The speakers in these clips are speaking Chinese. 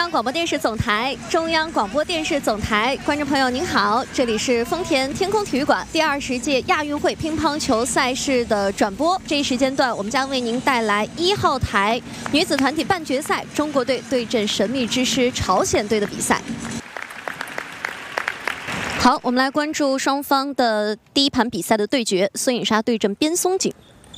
央广播电视总台、中央广播电视总台观众朋友您好，这里是丰田天空体育馆第20届亚运会乒乓球赛事的转播。这一时间段，我们将为您带来1号台女子团体半决赛，中国队对阵神秘之师朝鲜队的比赛。 好，我们来关注双方的第一盘比赛的对决：孙颖莎对阵边松景。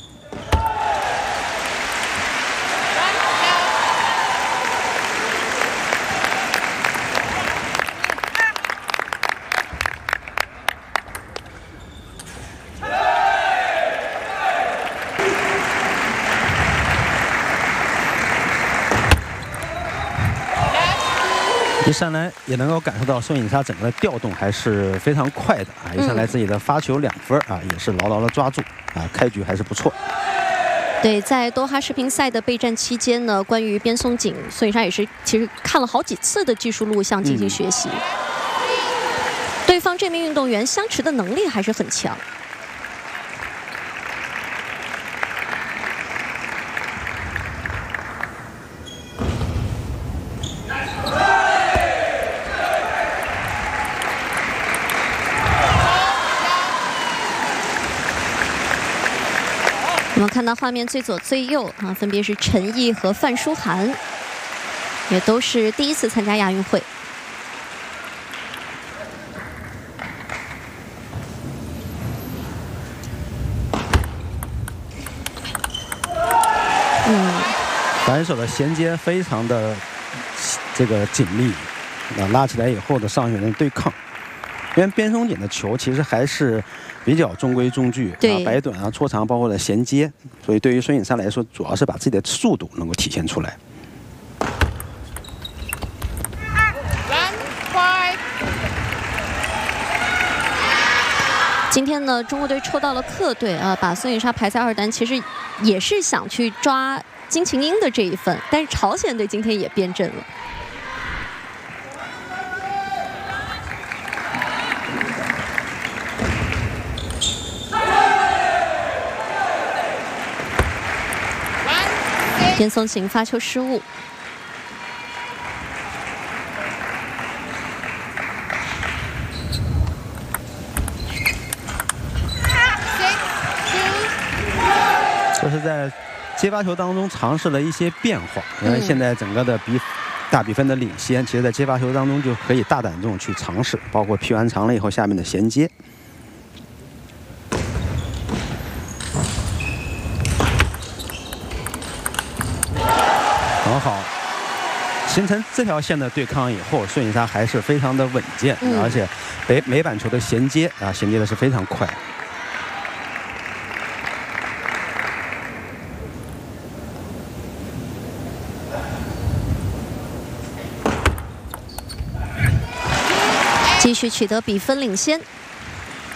一上来也能够感受到孙颖莎整个的调动还是非常快的啊！一上来自己的发球2分啊，也是牢牢的抓住啊，开局还是不错。 对，在多哈世乒赛的备战期间呢，关于边松景，孙颖莎也是其实看了好几次的技术录像进行学习。对方这名运动员相持的能力还是很强。 我们看到画面最左最右啊，分别是陈毅和范舒涵，也都是第一次参加亚运会。 反手的衔接非常的这个紧密，拉起来以后的上旋的对抗。 因为边松景的球其实还是比较中规中矩，摆短啊、搓长，包括的衔接，所以对于孙颖莎来说，主要是把自己的速度能够体现出来。 今天呢，中国队抽到了客队啊，把孙颖莎排在2单，其实也是想去抓金琴英的这一份，但是朝鲜队今天也变阵了。 边松景发球失误， 这是在接发球当中尝试了一些变化，因为现在整个的大比分的领先，其实在接发球当中就可以大胆这种去尝试，包括劈完长了以后下面的衔接。 很好，形成这条线的对抗以后，孙颖莎还是非常的稳健，而且每板球的衔接啊，衔接的是非常快。 继续取得比分领先。